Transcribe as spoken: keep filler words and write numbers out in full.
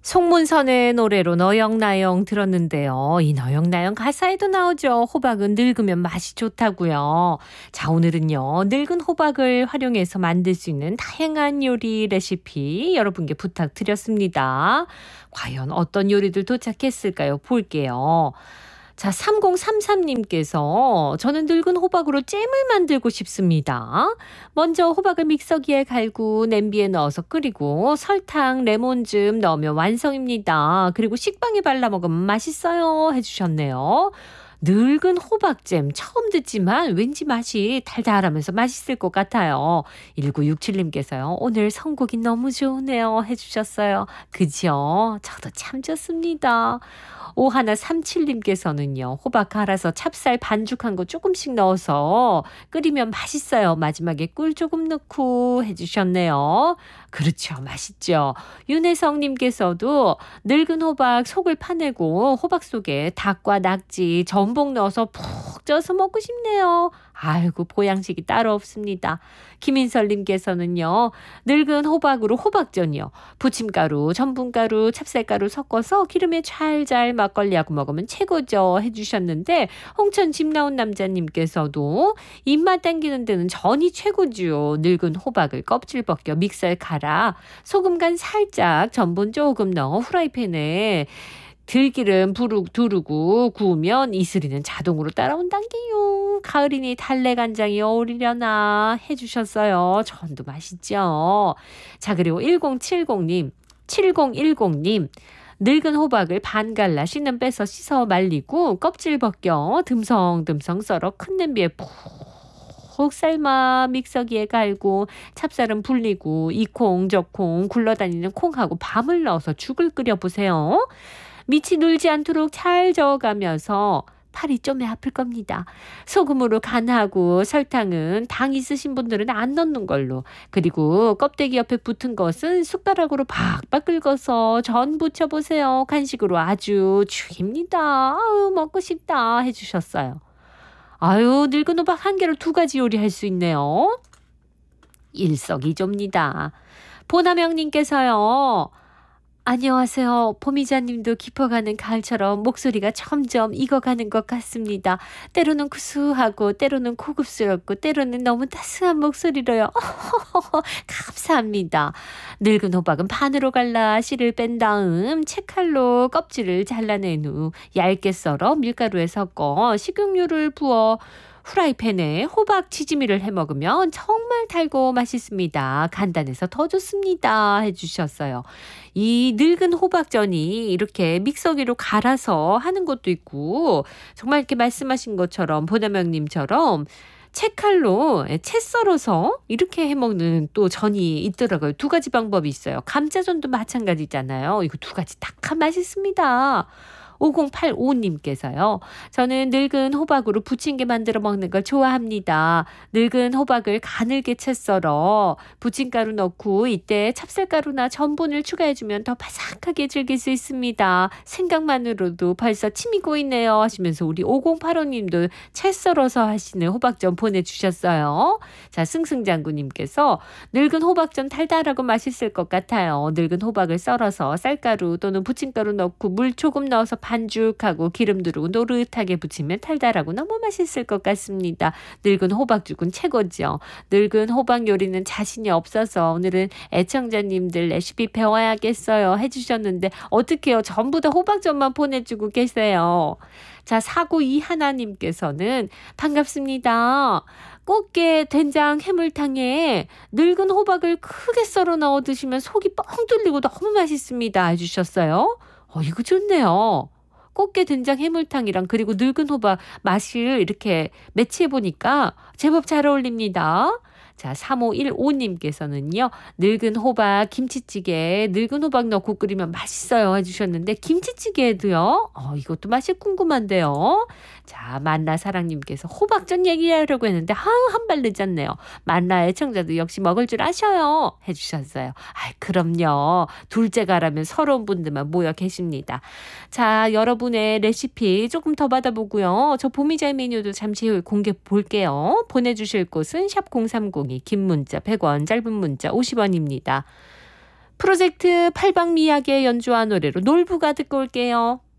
송문선의 노래로 너영나영 들었는데요. 이 너영나영 가사에도 나오죠. 호박은 늙으면 맛이 좋다고요. 자, 오늘은요. 늙은 호박을 활용해서 만들 수 있는 다양한 요리 레시피 여러분께 부탁드렸습니다. 과연 어떤 요리들 도착했을까요? 볼게요. 자, 삼공삼삼님께서 저는 늙은 호박으로 잼을 만들고 싶습니다. 먼저 호박을 믹서기에 갈고 냄비에 넣어서 끓이고 설탕, 레몬즙 넣으면 완성입니다. 그리고 식빵에 발라 먹으면 맛있어요 해주셨네요. 늙은 호박잼 처음 듣지만 왠지 맛이 달달하면서 맛있을 것 같아요. 일구육칠님께서요. 오늘 선곡이 너무 좋으네요 해주셨어요. 그죠? 저도 참 좋습니다. 오일삼칠님께서는요. 호박 갈아서 찹쌀 반죽한 거 조금씩 넣어서 끓이면 맛있어요. 마지막에 꿀 조금 넣고 해주셨네요. 그렇죠. 맛있죠. 윤혜성님께서도 늙은 호박 속을 파내고 호박 속에 닭과 낙지, 전복 넣어서 푹 쪄서 먹고 싶네요. 아이고 보양식이 따로 없습니다. 김인설님께서는요. 늙은 호박으로 호박전이요. 부침가루, 전분가루, 찹쌀가루 섞어서 기름에 잘잘 막걸리하고 먹으면 최고죠 해주셨는데 홍천 집 나온 남자님께서도 입맛 당기는 데는 전이 최고죠. 늙은 호박을 껍질 벗겨 믹서에 갈아 소금 간 살짝 전분 조금 넣어 후라이팬에 들기름 부르, 두르고 구우면 이슬이는 자동으로 따라온단게요. 가을이니 달래간장이 어울리려나 해주셨어요. 전도 맛있죠. 자, 그리고 일공칠공님, 칠공일공님. 늙은 호박을 반 갈라 씨는 빼서 씻어 말리고 껍질 벗겨 듬성듬성 썰어 큰 냄비에 푹 삶아 믹서기에 갈고 찹쌀은 불리고 이 콩 저 콩 굴러다니는 콩하고 밤을 넣어서 죽을 끓여보세요. 밑이 눌지 않도록 잘 저어가면서 팔이 좀 아플 겁니다. 소금으로 간하고 설탕은 당 있으신 분들은 안 넣는 걸로. 그리고 껍데기 옆에 붙은 것은 숟가락으로 박박 긁어서 전 부쳐보세요. 간식으로 아주 죽입니다. 아우 먹고 싶다 해주셨어요. 아유 늙은 호박 한 개로 두 가지 요리할 수 있네요. 일석이조입니다. 보남영님께서요. 안녕하세요. 보미자님도 깊어가는 가을처럼 목소리가 점점 익어가는 것 같습니다. 때로는 구수하고 때로는 고급스럽고 때로는 너무 따스한 목소리로요. 감사합니다. 늙은 호박은 반으로 갈라 씨를 뺀 다음 채칼로 껍질을 잘라낸 후 얇게 썰어 밀가루에 섞어 식용유를 부어 후라이팬에 호박 치즈미를 해먹으면 정말 달고 맛있습니다. 간단해서 더 좋습니다 해주셨어요. 이 늙은 호박전이 이렇게 믹서기로 갈아서 하는 것도 있고 정말 이렇게 말씀하신 것처럼 보나명님처럼 채칼로 채 썰어서 이렇게 해먹는 또 전이 있더라고요. 두 가지 방법이 있어요. 감자전도 마찬가지잖아요. 이거 두 가지 다 맛있습니다. 오공팔오님께서요. 저는 늙은 호박으로 부침개 만들어 먹는 걸 좋아합니다. 늙은 호박을 가늘게 채 썰어 부침가루 넣고 이때 찹쌀가루나 전분을 추가해주면 더 바삭하게 즐길 수 있습니다. 생각만으로도 벌써 침이 고이네요 하시면서 우리 오공팔오님도 채 썰어서 하시는 호박전 보내주셨어요. 자, 승승장구님께서 늙은 호박전 달달하고 맛있을 것 같아요. 늙은 호박을 썰어서 쌀가루 또는 부침가루 넣고 물 조금 넣어서 반죽하고 기름 두르고 노릇하게 부치면 달달하고 너무 맛있을 것 같습니다. 늙은 호박죽은 최고죠. 늙은 호박 요리는 자신이 없어서 오늘은 애청자님들 레시피 배워야겠어요 해주셨는데 어떡해요. 전부 다 호박전만 보내주고 계세요. 자, 사구이하나님께서는 반갑습니다. 꽃게 된장 해물탕에 늙은 호박을 크게 썰어 넣어 드시면 속이 뻥 뚫리고 너무 맛있습니다 해주셨어요. 어, 이거 좋네요. 꽃게 된장 해물탕이랑 그리고 늙은 호박 맛을 이렇게 매치해 보니까 제법 잘 어울립니다. 자, 삼오일오님께서는요. 늙은 호박 김치찌개 늙은 호박 넣고 끓이면 맛있어요 해주셨는데 김치찌개도요. 어, 이것도 맛이 궁금한데요. 자, 만나사랑님께서 호박전 얘기하려고 했는데 아, 한 발 늦었네요. 만나 애청자도 역시 먹을 줄 아셔요 해주셨어요. 아, 그럼요. 둘째가라면 서러운 분들만 모여 계십니다. 자, 여러분의 레시피 조금 더 받아보고요. 저 보미자의 메뉴도 잠시 후에 공개 볼게요. 보내주실 곳은 샵 공삼공이 긴 문자 백 원 짧은 문자 오십 원입니다. 프로젝트 팔방미야게 연주한 노래로 놀부가 듣고 올게요.